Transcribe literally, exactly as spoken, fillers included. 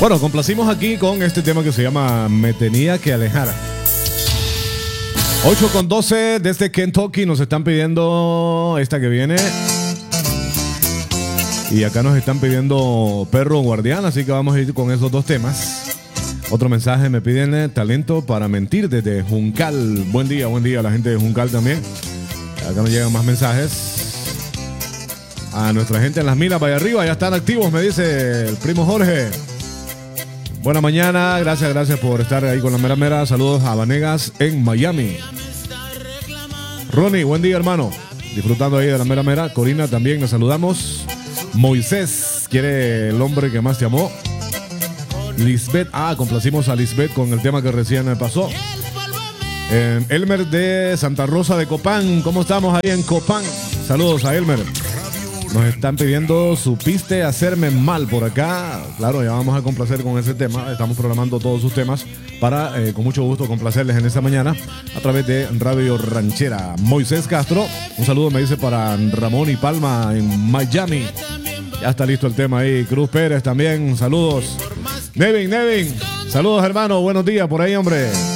Bueno, complacimos aquí con este tema que se llama Me tenía que alejar. ocho con doce desde Kentucky nos están pidiendo esta que viene. Y acá nos están pidiendo Perro Guardián, así que vamos a ir con esos dos temas. Otro mensaje, me piden eh, talento para mentir desde Juncal. Buen día, buen día a la gente de Juncal también. Acá nos llegan más mensajes. A nuestra gente en las minas, vaya arriba, ya están activos, me dice el primo Jorge. Buena mañana, gracias, gracias por estar ahí con la mera mera. Saludos a Vanegas en Miami. Ronnie, buen día, hermano. Disfrutando ahí de la mera mera. Corina también, nos saludamos. Moisés, quiere el hombre que más te amó. Lisbeth, ah, complacimos a Lisbeth con el tema que recién me pasó. Eh, Elmer de Santa Rosa de Copán, ¿cómo estamos ahí en Copán? Saludos a Elmer. Nos están pidiendo Supiste hacerme mal por acá. Claro, ya vamos a complacer con ese tema. Estamos programando todos sus temas para, eh, con mucho gusto, complacerles en esta mañana a través de Radio Ranchera. Moisés Castro, un saludo me dice para Ramón y Palma en Miami. Ya está listo el tema ahí. Cruz Pérez también, saludos. Nevin, Nevin, saludos hermano, buenos días por ahí, hombre.